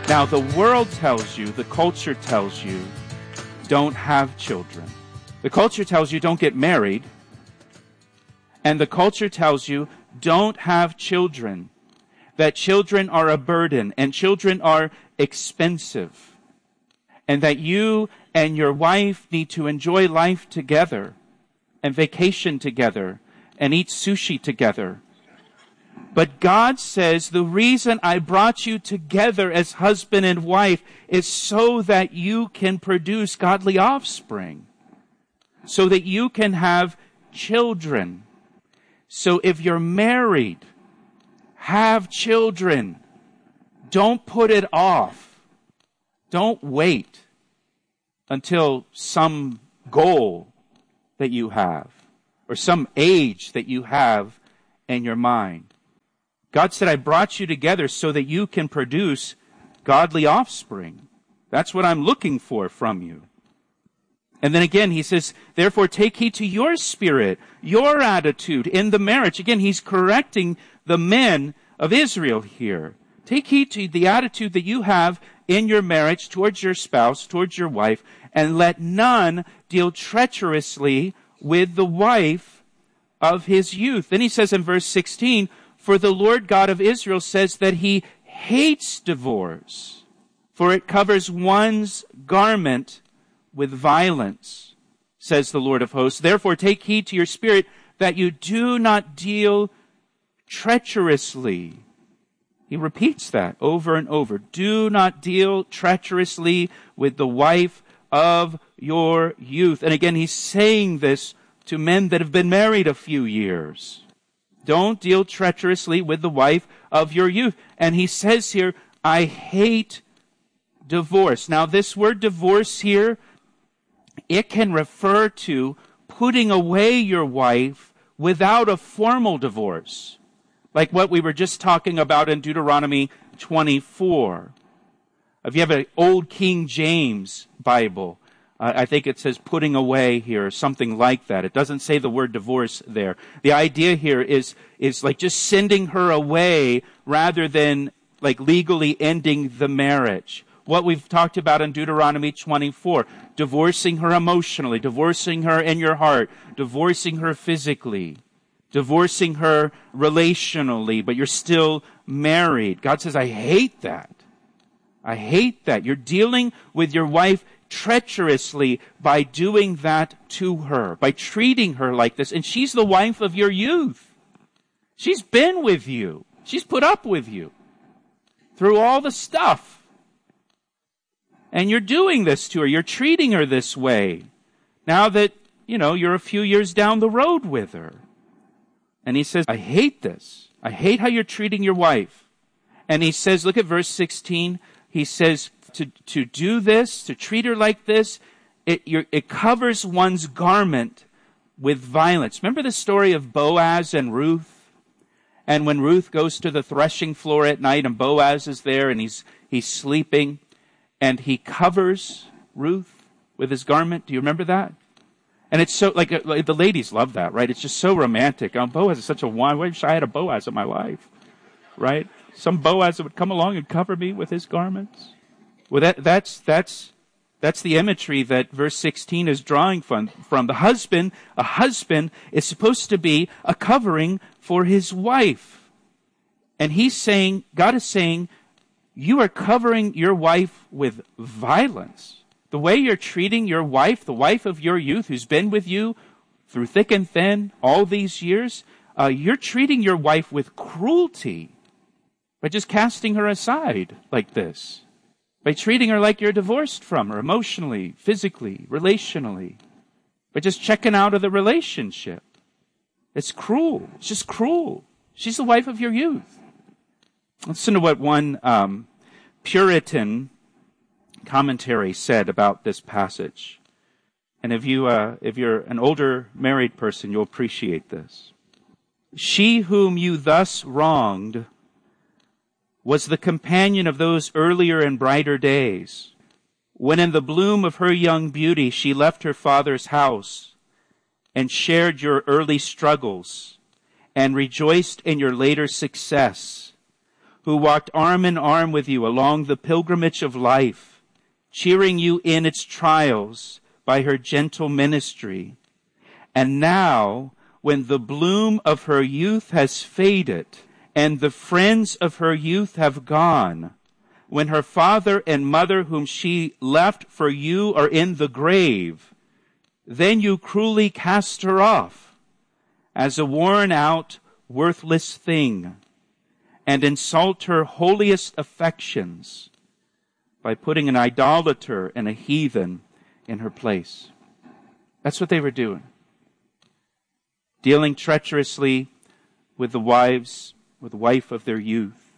Now, the world tells you, the culture tells you, don't have children. The culture tells you don't get married. And the culture tells you don't have children. That children are a burden and children are expensive. And that you and your wife need to enjoy life together and vacation together and eat sushi together. But God says the reason I brought you together as husband and wife is so that you can produce godly offspring. So that you can have children. So if you're married, have children. Don't put it off. Don't wait until some goal that you have or some age that you have in your mind. God said, I brought you together so that you can produce godly offspring. That's what I'm looking for from you. And then again, he says, therefore take heed to your spirit, your attitude in the marriage. Again, he's correcting the men of Israel here. Take heed to the attitude that you have in your marriage towards your spouse, towards your wife, and let none deal treacherously with the wife of his youth. Then he says in verse 16, for the Lord God of Israel says that he hates divorce, for it covers one's garment with violence, says the Lord of hosts. Therefore take heed to your spirit that you do not deal treacherously. He repeats that over and over. Do not deal treacherously with the wife of your youth. And again, he's saying this to men that have been married a few years. Don't deal treacherously with the wife of your youth. And he says here, I hate divorce. Now, this word divorce here, it can refer to putting away your wife without a formal divorce. Like what we were just talking about in Deuteronomy 24. If you have an old King James Bible, I think it says putting away here, or something like that. It doesn't say the word divorce there. The idea here is like just sending her away rather than like legally ending the marriage. What we've talked about in Deuteronomy 24, divorcing her emotionally, divorcing her in your heart, divorcing her physically, divorcing her relationally, but you're still married. God says, I hate that. I hate that. You're dealing with your wife treacherously by doing that to her, by treating her like this. And she's the wife of your youth. She's been with you. She's put up with you through all the stuff. And you're doing this to her. You're treating her this way. Now that, you're a few years down the road with her. And he says, I hate this. I hate how you're treating your wife. And he says, look at verse 16. He says, to do this, to treat her like this, it covers one's garment with violence. Remember the story of Boaz and Ruth? And when Ruth goes to the threshing floor at night and Boaz is there and he's sleeping and he covers Ruth with his garment. Do you remember that? And it's so, like the ladies love that, right? It's just so romantic. Boaz is such a one. I wish I had a Boaz in my life, right? Some Boaz that would come along and cover me with his garments. Well, that's the imagery that verse 16 is drawing from. A husband is supposed to be a covering for his wife. And God is saying, you are covering your wife with violence. The way you're treating your wife, the wife of your youth who's been with you through thick and thin all these years, you're treating your wife with cruelty by just casting her aside like this. By treating her like you're divorced from her emotionally, physically, relationally. By just checking out of the relationship. It's cruel. It's just cruel. She's the wife of your youth. Listen to what one Puritan commentary said about this passage. And if you're an older married person, you'll appreciate this. She whom you thus wronged was the companion of those earlier and brighter days, when in the bloom of her young beauty she left her father's house and shared your early struggles and rejoiced in your later success, who walked arm in arm with you along the pilgrimage of life, cheering you in its trials by her gentle ministry. And now, when the bloom of her youth has faded, and the friends of her youth have gone, when her father and mother whom she left for you are in the grave, then you cruelly cast her off as a worn-out, worthless thing, and insult her holiest affections by putting an idolater and a heathen in her place. That's what they were doing. Dealing treacherously with the wife of their youth.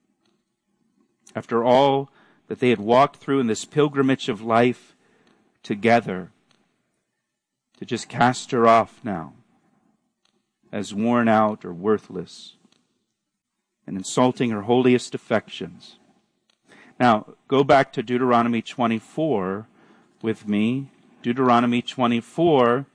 After all that they had walked through in this pilgrimage of life together, to just cast her off now as worn out or worthless, and insulting her holiest affections. Now, go back to Deuteronomy 24 with me. Deuteronomy 24.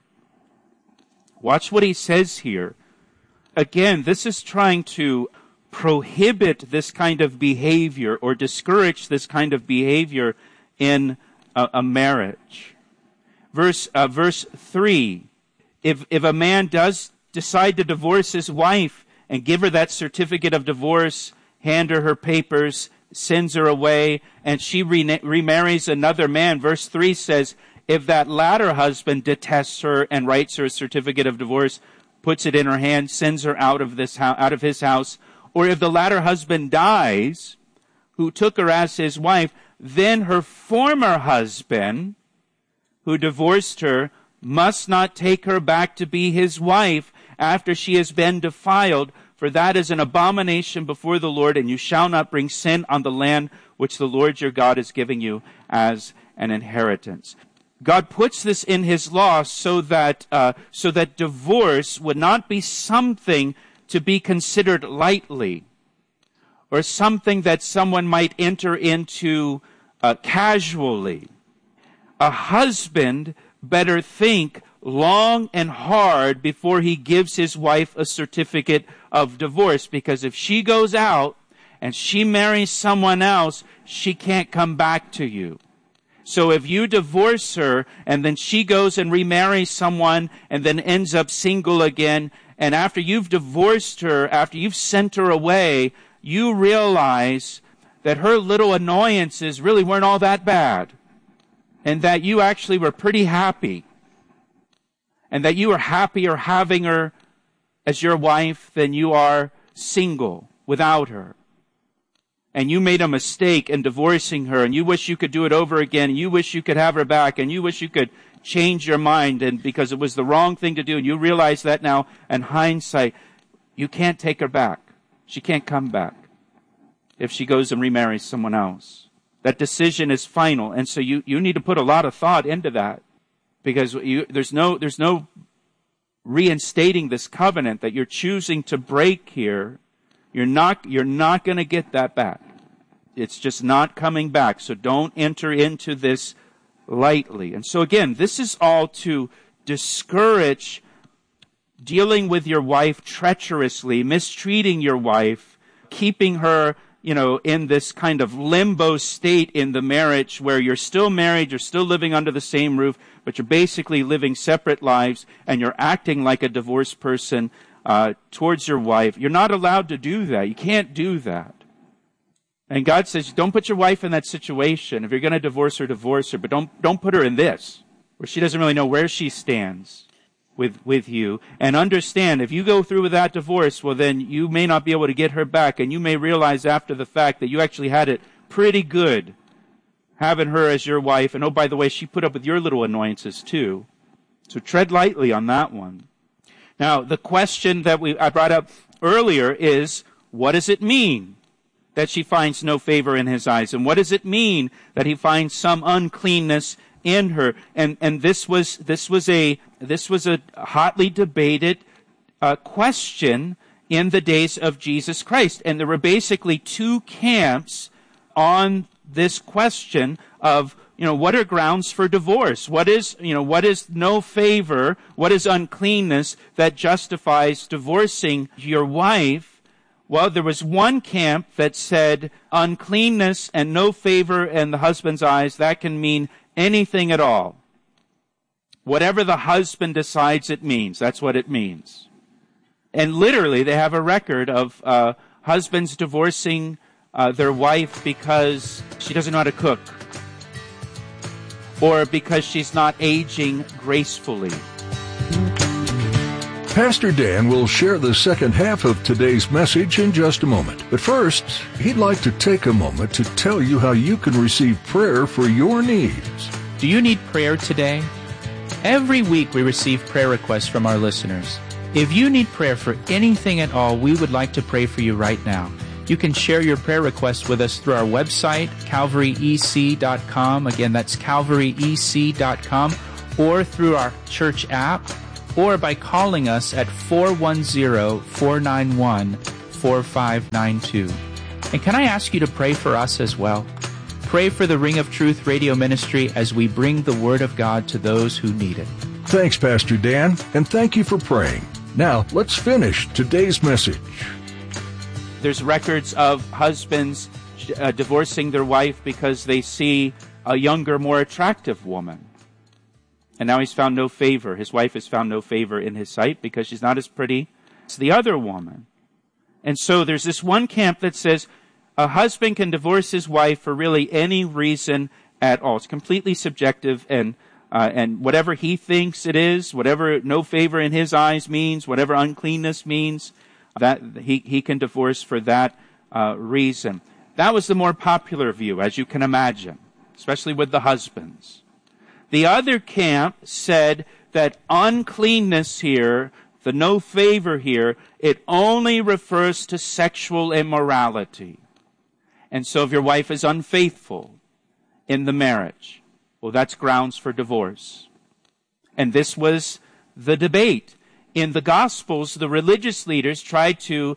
Watch what he says here. Again, this is trying to prohibit this kind of behavior or discourage this kind of behavior in a marriage. Verse 3. If a man does decide to divorce his wife and give her that certificate of divorce, hand her papers, sends her away, and she remarries another man, verse 3 says, if that latter husband detests her and writes her a certificate of divorce, puts it in her hand, sends her out of his house, or if the latter husband dies, who took her as his wife, then her former husband, who divorced her, must not take her back to be his wife after she has been defiled, for that is an abomination before the Lord, and you shall not bring sin on the land which the Lord your God is giving you as an inheritance. God puts this in his law so that divorce would not be something to be considered lightly, or something that someone might enter into casually. A husband better think long and hard before he gives his wife a certificate of divorce, because if she goes out and she marries someone else, she can't come back to you. So if you divorce her and then she goes and remarries someone and then ends up single again, and after you've divorced her, after you've sent her away, you realize that her little annoyances really weren't all that bad, and that you actually were pretty happy, and that you are happier having her as your wife than you are single without her. And you made a mistake in divorcing her, and you wish you could do it over again, and you wish you could have her back, and you wish you could change your mind, and because it was the wrong thing to do, and you realize that now in hindsight, you can't take her back. She can't come back if she goes and remarries someone else. That decision is final, and so you need to put a lot of thought into that, because there's no reinstating this covenant that you're choosing to break here. You're not going to get that back. It's just not coming back. So don't enter into this lightly. And so again, this is all to discourage dealing with your wife treacherously, mistreating your wife, keeping her, in this kind of limbo state in the marriage where you're still married, you're still living under the same roof, but you're basically living separate lives, and you're acting like a divorced person towards your wife. You're not allowed to do that. You can't do that. And God says, don't put your wife in that situation. If you're going to divorce her, but don't put her in this, where she doesn't really know where she stands with you. And understand, if you go through with that divorce, well, then you may not be able to get her back, and you may realize after the fact that you actually had it pretty good having her as your wife. And oh, by the way, she put up with your little annoyances too. So tread lightly on that one. Now, the question that I brought up earlier is, what does it mean that she finds no favor in his eyes? And what does it mean that he finds some uncleanness in her? And this was a hotly debated question in the days of Jesus Christ. And there were basically two camps on this question of, what are grounds for divorce? What is no favor? What is uncleanness that justifies divorcing your wife Well, there was one camp that said uncleanness and no favor in the husband's eyes, that can mean anything at all. Whatever the husband decides it means, that's what it means. And literally, they have a record of husbands divorcing their wife because she doesn't know how to cook, or because she's not aging gracefully. Pastor Dan will share the second half of today's message in just a moment. But first, he'd like to take a moment to tell you how you can receive prayer for your needs. Do you need prayer today? Every week we receive prayer requests from our listeners. If you need prayer for anything at all, we would like to pray for you right now. You can share your prayer requests with us through our website, calvaryec.com. Again, that's calvaryec.com, or through our church app, or by calling us at 410-491-4592. And can I ask you to pray for us as well? Pray for the Ring of Truth radio ministry as we bring the Word of God to those who need it. Thanks, Pastor Dan, and thank you for praying. Now, let's finish today's message. There's records of husbands divorcing their wife because they see a younger, more attractive woman. And now he's found no favor. His wife has found no favor in his sight because she's not as pretty as the other woman. And so there's this one camp that says a husband can divorce his wife for really any reason at all. It's completely subjective, and whatever he thinks it is, whatever no favor in his eyes means, whatever uncleanness means, that he can divorce for that reason. That was the more popular view, as you can imagine, especially with the husbands. The other camp said that uncleanness here, the no favor here, it only refers to sexual immorality. And so if your wife is unfaithful in the marriage, well, that's grounds for divorce. And this was the debate. In the Gospels, the religious leaders tried to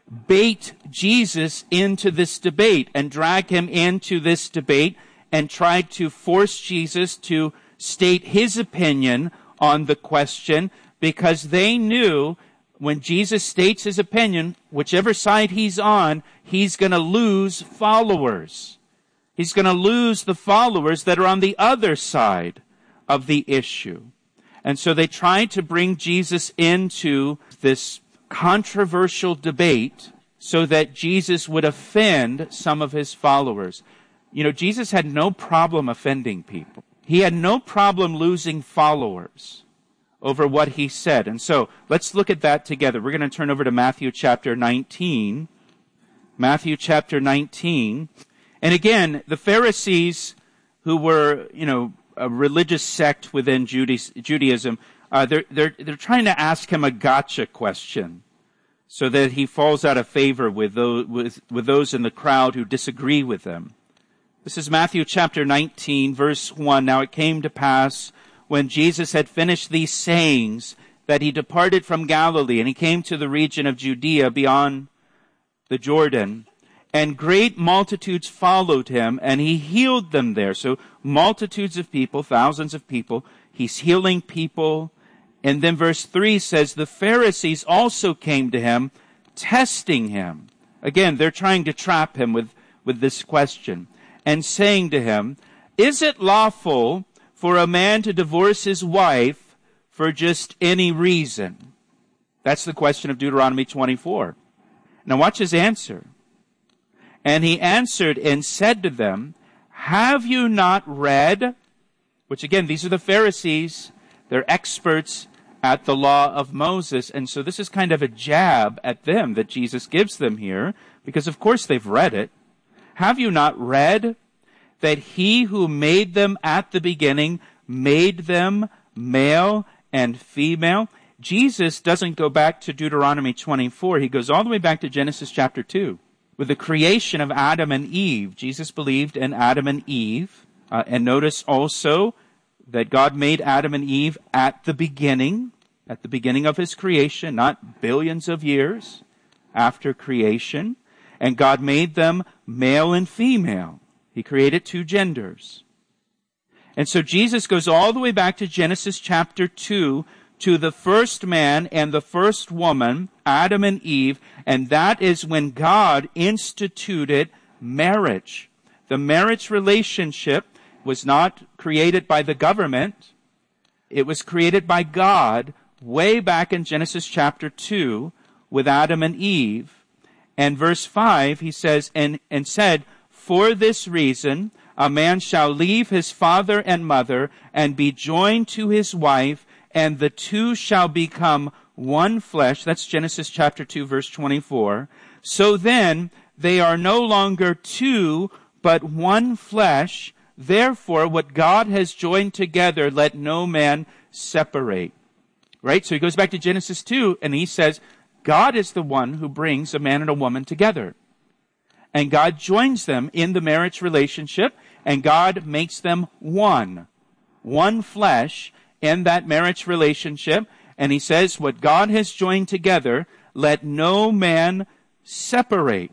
bait Jesus into this debate and drag him into this debate and tried to force Jesus to state his opinion on the question, because they knew when Jesus states his opinion, whichever side he's on, he's going to lose followers. He's going to lose the followers that are on the other side of the issue. And so they tried to bring Jesus into this controversial debate so that Jesus would offend some of his followers. You know, Jesus had no problem offending people. He had no problem losing followers over what he said. And so let's look at that together. We're going to turn over to Matthew chapter 19. Matthew chapter 19. And again, the Pharisees, who were, a religious sect within Judaism, they're trying to ask him a gotcha question so that he falls out of favor with those in the crowd who disagree with him. This is Matthew chapter 19, verse 1. Now it came to pass, when Jesus had finished these sayings, that he departed from Galilee, and he came to the region of Judea beyond the Jordan. And great multitudes followed him, and he healed them there. So multitudes of people, thousands of people, he's healing people. And then verse 3 says, the Pharisees also came to him, testing him. Again, they're trying to trap him with this question. And saying to him, is it lawful for a man to divorce his wife for just any reason? That's the question of Deuteronomy 24. Now watch his answer. And he answered and said to them, have you not read? Which again, these are the Pharisees. They're experts at the law of Moses. And so this is kind of a jab at them that Jesus gives them here, because of course they've read it. Have you not read that he who made them at the beginning made them male and female? Jesus doesn't go back to Deuteronomy 24. He goes all the way back to Genesis chapter 2. With the creation of Adam and Eve, Jesus believed in Adam and Eve. And notice also that God made Adam and Eve at the beginning of his creation, not billions of years after creation. And God made them male and female. He created two genders. And so Jesus goes all the way back to Genesis chapter 2 to the first man and the first woman, Adam and Eve, and that is when God instituted marriage. The marriage relationship was not created by the government. It was created by God way back in Genesis chapter 2 with Adam and Eve. And verse 5, he says, and said, "For this reason, a man shall leave his father and mother and be joined to his wife, and the two shall become one flesh." That's Genesis chapter 2, verse 24. "So then, they are no longer two, but one flesh. Therefore, what God has joined together, let no man separate." Right? So he goes back to Genesis 2, and he says, God is the one who brings a man and a woman together. And God joins them in the marriage relationship, and God makes them one flesh in that marriage relationship. And he says, what God has joined together, let no man separate.